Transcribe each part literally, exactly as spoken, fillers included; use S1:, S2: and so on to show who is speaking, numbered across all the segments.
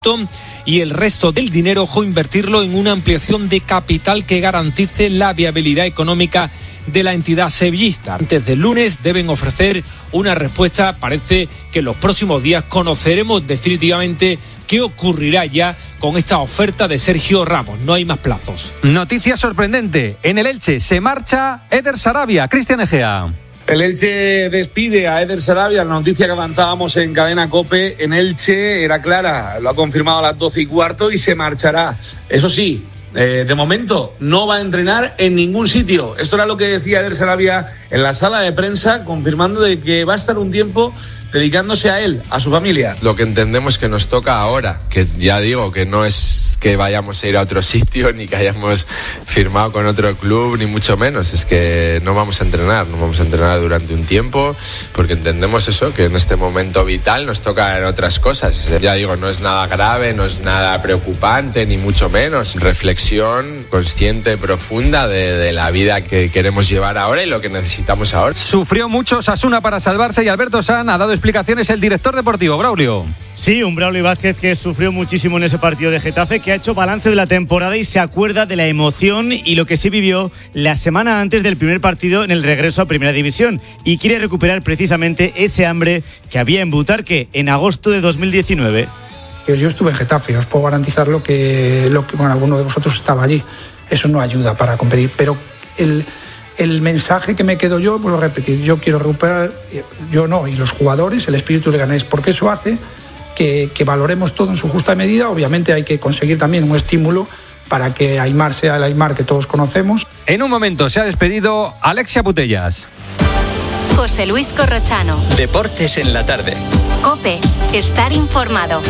S1: y el resto del dinero ojo invertirlo en una ampliación de capital que garantice la viabilidad económica de la entidad sevillista. Antes del lunes deben ofrecer una respuesta. Parece que en los próximos días conoceremos definitivamente qué ocurrirá ya con esta oferta de Sergio Ramos. No hay más plazos.
S2: Noticia sorprendente. En el Elche se marcha Eder Sarabia. Cristian Egea.
S3: El Elche despide a Eder Sarabia. La noticia que avanzábamos en Cadena COPE en Elche era clara. Lo ha confirmado a las doce y cuarto y se marchará. Eso sí, eh, de momento no va a entrenar en ningún sitio. Esto era lo que decía Eder Sarabia en la sala de prensa, confirmando de que va a estar un tiempo dedicándose a él, a su familia.
S4: Lo que entendemos que nos toca ahora, que ya digo que no es que vayamos a ir a otro sitio, ni que hayamos firmado con otro club, ni mucho menos, es que no vamos a entrenar, no vamos a entrenar durante un tiempo, porque entendemos eso, que en este momento vital nos toca en otras cosas. Ya digo, no es nada grave, no es nada preocupante, ni mucho menos. Reflexión consciente, profunda de, de la vida que queremos llevar ahora y lo que necesitamos ahora.
S2: Sufrió mucho Osasuna para salvarse y Alberto San ha dado explicaciones el director deportivo, Braulio.
S5: Sí, un Braulio Vázquez que sufrió muchísimo en ese partido de Getafe, que ha hecho balance de la temporada y se acuerda de la emoción y lo que se vivió la semana antes del primer partido en el regreso a Primera División, y quiere recuperar precisamente ese hambre que había en Butarque en agosto de dos mil diecinueve.
S6: Yo estuve en Getafe, os puedo garantizar lo que, lo que bueno, alguno de vosotros estaba allí. Eso no ayuda para competir, pero el... El mensaje que me quedo yo, vuelvo a repetir, yo quiero recuperar, yo no, y los jugadores, el espíritu leganés, porque eso hace que, que valoremos todo en su justa medida. Obviamente hay que conseguir también un estímulo para que Aimar sea el Aimar que todos conocemos.
S2: En un momento se ha despedido Alexia Putellas.
S7: José Luis Corrochano.
S8: Deportes en la tarde.
S7: COPE, estar informado.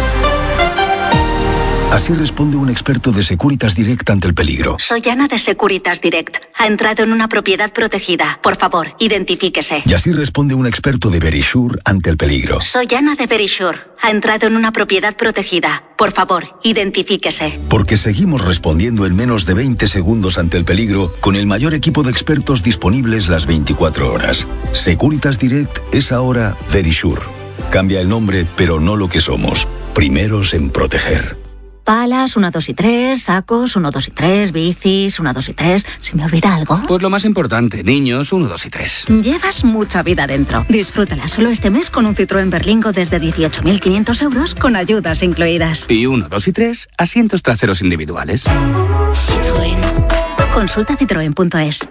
S9: Así responde un experto de Securitas Direct ante el peligro.
S10: Soy Ana de Securitas Direct. Ha entrado en una propiedad protegida. Por favor, identifíquese.
S9: Y así responde un experto de Verisure ante el peligro.
S10: Soy Ana de Verisure. Ha entrado en una propiedad protegida. Por favor, identifíquese.
S9: Porque seguimos respondiendo en menos de veinte segundos ante el peligro con el mayor equipo de expertos disponibles las veinticuatro horas. Securitas Direct es ahora Verisure. Cambia el nombre, pero no lo que somos. Primeros en proteger.
S11: Palas, uno, dos y tres, sacos, uno, dos y tres, bicis, uno, dos y tres. ¿Se me olvida algo?
S12: Pues lo más importante, niños, uno, dos y tres.
S11: Llevas mucha vida dentro. Disfrútala solo este mes con un Citroën Berlingo desde dieciocho mil quinientos euros con ayudas incluidas.
S12: Y uno, dos y tres, asientos traseros individuales.
S11: Citroën. Consulta citroen punto es.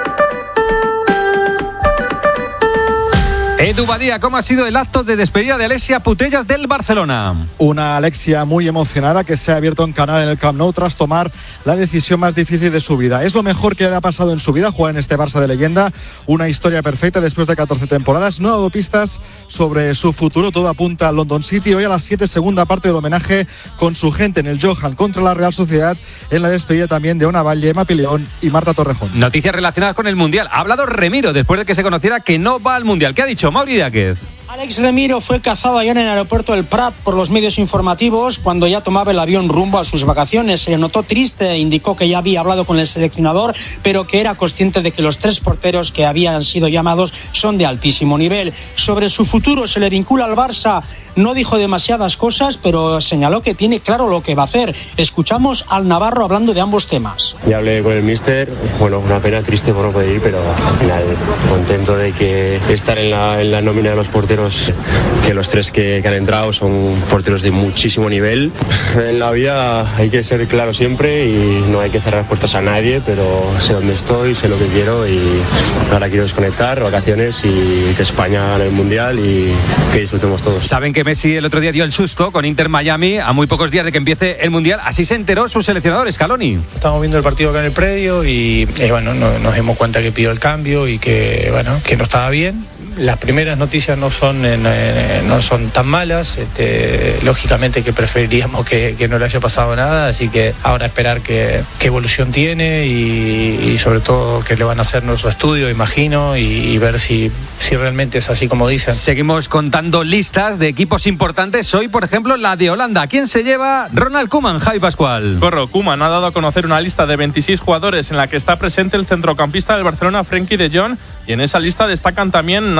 S2: Edu Badía, ¿cómo ha sido el acto de despedida de Alexia Putellas del Barcelona?
S13: Una Alexia muy emocionada que se ha abierto un canal en el Camp Nou tras tomar la decisión más difícil de su vida. Es lo mejor que le ha pasado en su vida jugar en este Barça de leyenda. Una historia perfecta después de catorce temporadas. No ha dado pistas sobre su futuro. Todo apunta a London City. Hoy a las siete, segunda parte del homenaje con su gente en el Johan contra la Real Sociedad. En la despedida también de Ona Valle, Emma Pileón y Marta Torrejón.
S2: Noticias relacionadas con el Mundial. Ha hablado Remiro después de que se conociera que no va al Mundial. ¿Qué ha dicho Mauri Díaz?
S14: Alex Remiro fue cazado ayer en el aeropuerto del Prat por los medios informativos cuando ya tomaba el avión rumbo a sus vacaciones. Se notó triste, indicó que ya había hablado con el seleccionador, pero que era consciente de que los tres porteros que habían sido llamados son de altísimo nivel. Sobre su futuro se le vincula al Barça. No dijo demasiadas cosas, pero señaló que tiene claro lo que va a hacer. Escuchamos al navarro hablando de ambos temas.
S15: Ya hablé con el míster, bueno, una pena, triste por no poder ir, pero al final contento de que estar en la, en la nómina de los porteros, que los tres que, que han entrado son porteros de muchísimo nivel. En la vida hay que ser claro siempre y no hay que cerrar puertas a nadie, pero sé dónde estoy, sé lo que quiero y ahora quiero desconectar, vacaciones y que España gane el Mundial y que disfrutemos todos.
S2: Saben que Messi el otro día dio el susto con Inter Miami a muy pocos días de que empiece el Mundial. Así se enteró su seleccionador, Scaloni.
S16: Estamos viendo el partido acá en el predio y eh, bueno, no, nos dimos cuenta que pidió el cambio y que bueno, que no estaba bien. Las primeras noticias no son en, eh, no son tan malas, este, lógicamente que preferiríamos que, que no le haya pasado nada, así que ahora esperar qué evolución tiene y, y sobre todo que le van a hacer nuestro estudio, imagino, y, y ver si, si realmente es así como dicen.
S2: Seguimos contando listas de equipos importantes. Hoy, por ejemplo, la de Holanda. ¿Quién se lleva? Ronald Koeman, Javi Pascual.
S17: Corro, Koeman ha dado a conocer una lista de veintiséis jugadores en la que está presente el centrocampista del Barcelona, Frenkie de Jong, y en esa lista destacan también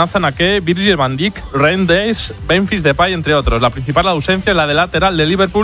S17: Nathan Ake, Virgil van Dijk, Reinders, Memphis Depay, entre otros. La principal ausencia es la de lateral de Liverpool,